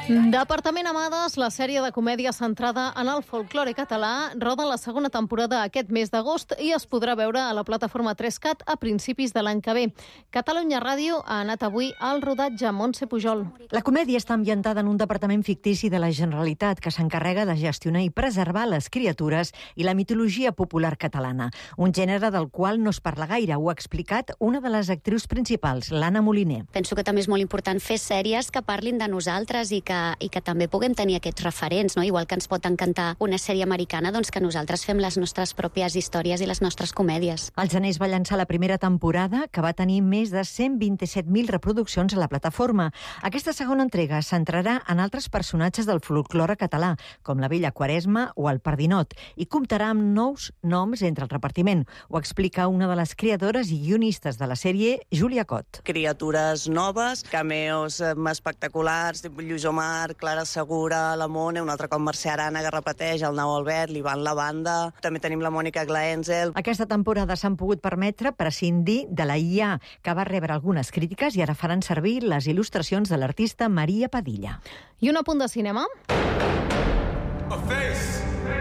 Departament Amades, la sèrie de comèdia centrada en el folklore català, roda la segona temporada aquest mes d'agost i es podrà veure a la plataforma 3Cat a principis de l'any que ve. Catalunya Ràdio ha anat avui al rodatge. Montse Pujol. La comèdia està ambientada en un departament fictici de la Generalitat que s'encarrega de gestionar i preservar les criatures i la mitologia popular catalana, un gènere del qual no es parla gaire. Ho ha explicat una de les actrius principals, l'Anna Moliner. Penso que també és molt important fer sèries que parlin de nosaltres i que també puguem tenir aquests referents, no? Igual que ens pot encantar una sèrie americana, doncs que nosaltres fem les nostres pròpies històries i les nostres comèdies. Els Anells va llançar la primera temporada, que va tenir més de 127.000 reproduccions a la plataforma. Aquesta segona entrega es centrarà en altres personatges del folklore català, com la Vella Quaresma o el Pardinot, i comptarà amb nous noms entre el repartiment. Ho explica una de les creadores i guionistes de la sèrie, Júlia Cot. Criatures noves, cameos espectaculars, Lluís Omar, Clara Segura, la Mone, un altre cop Mercè Arana, que repeteix, el Nau Albert, l'Ivan Lavanda, també tenim la Mònica Glaenzel. Aquesta temporada s'han pogut permetre prescindir de la IA, que va rebre algunes crítiques i ara faran servir les il·lustracions de l'artista Maria Padilla. I un apunt de cinema. A face.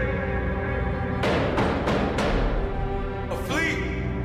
A fleet.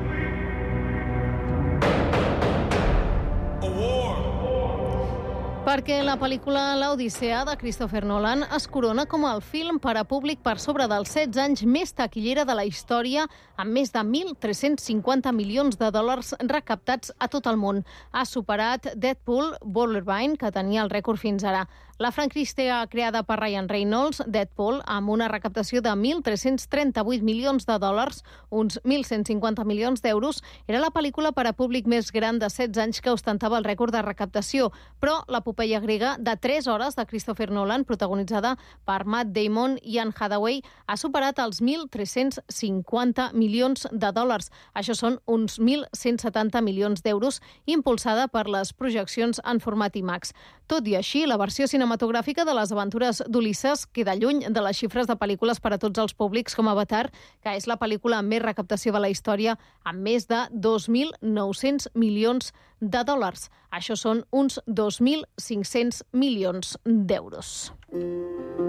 A war. Perquè la pel·lícula L'Odissea de Christopher Nolan es corona com el film per a públic per sobre dels 16 anys més taquillera de la història, amb més de 1.350 milions de dòlars recaptats a tot el món. Ha superat Deadpool, Wolverine, que tenia el rècord fins ara. La franquícia creada per Ryan Reynolds, Deadpool, amb una recaptació de 1.338 milions de dòlars, uns 1.150 milions d'euros, era la pel·lícula per a públic més gran de 16 anys que ostentava el rècord de recaptació, però l'epopeia grega de 3 hores de Christopher Nolan, protagonitzada per Matt Damon i Anne Hathaway, ha superat els 1.350 milions de dòlars. Això són uns 1.170 milions d'euros, impulsada per les projeccions en format IMAX. Tot i així, la versió cinematogràfica de les aventures d'Ulisses queda lluny de les xifres de pel·lícules per a tots els públics com Avatar, que és la pel·lícula amb més recaptació de la història, amb més de 2.900 milions de dòlars. Això són uns 2.500 milions d'euros.